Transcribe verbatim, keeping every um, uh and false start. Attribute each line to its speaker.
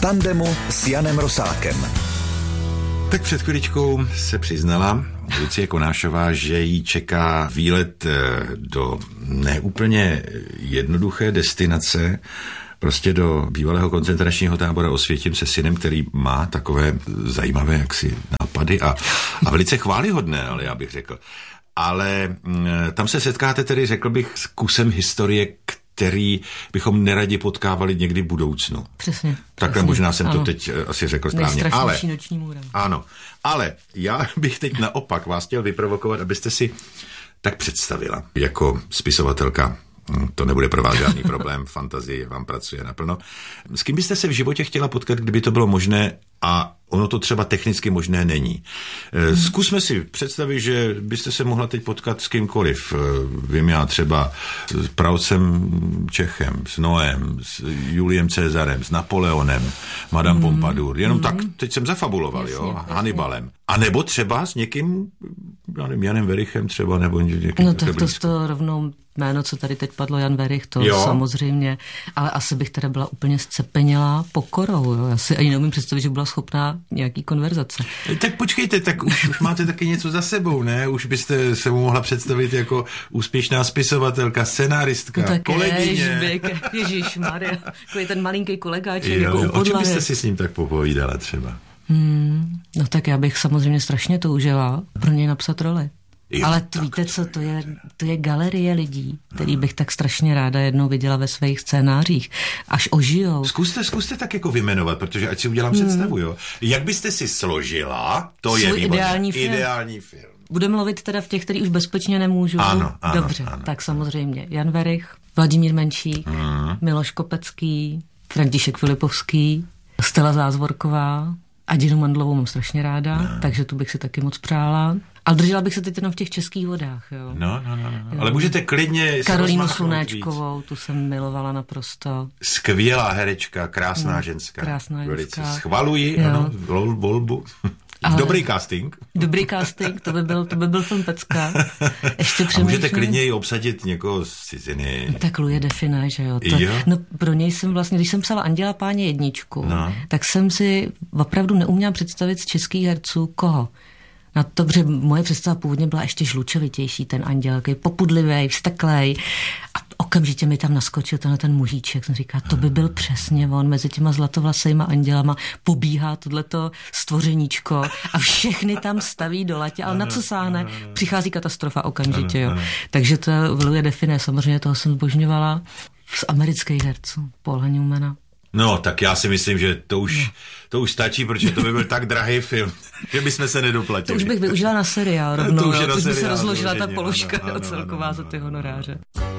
Speaker 1: tandemu s Janem Rosákem.
Speaker 2: Tak před chvíličkou se přiznala Lucie Konášová, že jí čeká výlet do neúplně jednoduché destinace, prostě do bývalého koncentračního tábora Osvětim se synem, který má takové zajímavé jaksi nápady a, a velice chvályhodné, ale já bych řekl. Ale tam se setkáte tedy, řekl bych, s kusem historie, který bychom neradi potkávali někdy v budoucnu.
Speaker 3: Přesně.
Speaker 2: Takhle
Speaker 3: přesně,
Speaker 2: možná jsem
Speaker 3: ano.
Speaker 2: to teď asi řekl správně. Ale,
Speaker 3: noční můra.
Speaker 2: ano, ale já bych teď naopak vás chtěl vyprovokovat, abyste si tak představila jako spisovatelka. To nebude pro vás žádný problém, fantazie vám pracuje naplno. S kým byste se v životě chtěla potkat, kdyby to bylo možné a ono to třeba technicky možné není? Hmm. Zkusme si představit, že byste se mohla teď potkat s kýmkoliv. Vím já třeba s pravcem Čechem, s Noem, s Juliem Cezarem, s Napoleonem, Madame hmm. Pompadour. Jenom hmm. tak, teď jsem zafabuloval, jasně, jo, jasně. Hannibalem. A nebo třeba s někým, já nevím, Janem Werichem třeba, nebo někým.
Speaker 3: No tak to, to rovnou jméno, co tady teď padlo, Jan Werich, to jo. Samozřejmě, ale asi bych teda byla úplně zcepenělá pokorou, jo. Já si ani neumím představit, že byla schopná nějaký konverzace.
Speaker 2: Tak počkejte, tak už, už máte taky něco za sebou, ne? Už byste se mu mohla představit jako úspěšná spisovatelka, scenáristka,
Speaker 3: no
Speaker 2: kolegyně.
Speaker 3: Ježišmarja, takový ten malinký kolegáček,
Speaker 2: jo,
Speaker 3: jako
Speaker 2: jo.
Speaker 3: u podlahy.
Speaker 2: O čem byste si s ním tak popovídala třeba?
Speaker 3: Hmm, no tak já bych samozřejmě strašně toužila pro něj napsat roli. Jo, ale to víte co, to je, to je galerie lidí, který bych tak strašně ráda jednou viděla ve svých scénářích, až ožijou.
Speaker 2: Zkuste, zkuste tak jako vyjmenovat, protože ať si udělám hmm. představu, jo. Jak byste si složila, to
Speaker 3: svůj
Speaker 2: je výborné.
Speaker 3: Ideální film.
Speaker 2: Ideální film.
Speaker 3: Budeme mluvit teda v těch, který už bezpečně nemůžu.
Speaker 2: Ano, ano.
Speaker 3: Dobře,
Speaker 2: ano.
Speaker 3: tak samozřejmě. Jan Werich, Vladimír Menšík, hmm. Miloš Kopecký, František Filipovský, Stella Zázvorková a Dinu Mandlovou mám strašně ráda, hmm. takže tu bych si taky moc přála. Ale držela bych se teď jenom v těch českých vodách, jo.
Speaker 2: No, no, no, no. Ale můžete klidně...
Speaker 3: Karolínu Slunéčkovou, víc. Tu jsem milovala naprosto.
Speaker 2: Skvělá herečka, krásná no, ženská.
Speaker 3: Krásná ženská.
Speaker 2: Velice schvaluji, jo. Ano, vol, volbu. Ale dobrý casting.
Speaker 3: Dobrý casting, to by byl, to by byl film pecka. Ještě
Speaker 2: a můžete klidně i obsadit někoho z ciziny.
Speaker 3: Tak Louis Define, že jo. To,
Speaker 2: jo?
Speaker 3: No pro něj jsem vlastně, když jsem psala Anděla Páně jedničku, no. tak jsem si opravdu neuměla představit z českých herců koho. Na to, protože moje představa původně byla ještě žlučovitější, ten anděl, takový popudlivý, vzteklej. A okamžitě mi tam naskočil tenhle ten mužíček. Jsem říkala, to by byl přesně on, mezi těma zlatovlasejma andělama pobíhá tohleto stvořeníčko a všechny tam staví do latě, ale na co sáhne, přichází katastrofa okamžitě, jo. Takže to Louis Define, samozřejmě toho jsem zbožňovala. Z amerických herců, Paula Newmana.
Speaker 2: No, tak já si myslím, že to už, to už stačí, protože to by byl tak drahý film, že bychom se nedoplatili.
Speaker 3: To už bych využila na seriál rovnou,
Speaker 2: to už,
Speaker 3: jo,
Speaker 2: na
Speaker 3: což
Speaker 2: seriál,
Speaker 3: by se rozložila ta
Speaker 2: ano,
Speaker 3: položka
Speaker 2: ano, ano,
Speaker 3: celková
Speaker 2: ano,
Speaker 3: za ty
Speaker 2: ano,
Speaker 3: honoráře.
Speaker 2: ano.